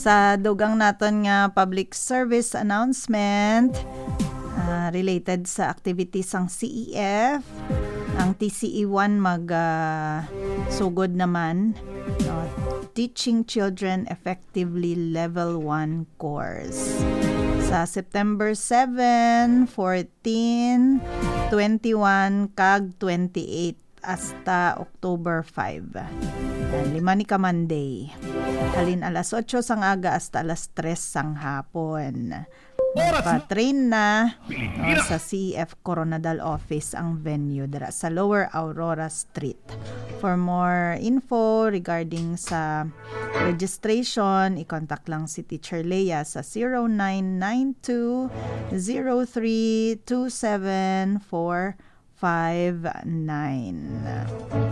Sa dugang naton nga public service announcement related sa activities sang CEF, ang TCE1 sugod naman, Teaching Children Effectively Level 1 course. Sa September 7, 14, 21, kag 28 hasta October 5. 5 ni ka Monday. Halin alas 8 sang aga hasta alas 3 sang hapon. Pa-train na sa CF Coronadal Office ang venue dira sa Lower Aurora Street. For more info regarding sa registration, i-contact lang si Teacher Leia sa 0992-0327-459.